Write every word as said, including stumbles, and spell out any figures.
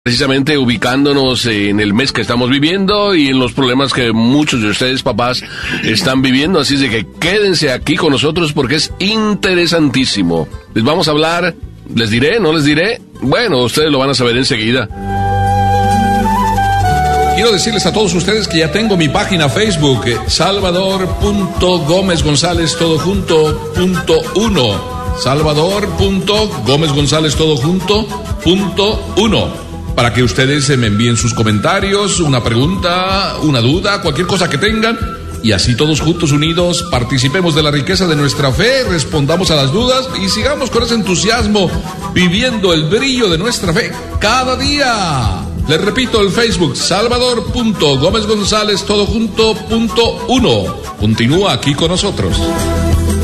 Precisamente ubicándonos en el mes que estamos viviendo y en los problemas que muchos de ustedes, papás, están viviendo. Así de que quédense aquí con nosotros porque es interesantísimo. Les vamos a hablar, ¿les diré? ¿No les diré? Bueno, ustedes lo van a saber enseguida. Quiero decirles a todos ustedes que ya tengo mi página Facebook, salvador punto gómez gonzález todo junto punto uno. salvador punto gómez gonzález todo junto punto uno. Para que ustedes me envíen sus comentarios, una pregunta, una duda, cualquier cosa que tengan, y así todos juntos unidos participemos de la riqueza de nuestra fe, respondamos a las dudas y sigamos con ese entusiasmo viviendo el brillo de nuestra fe cada día. Les repito, el Facebook, salvador punto gómez gonzález todo junto punto uno. Continúa aquí con nosotros.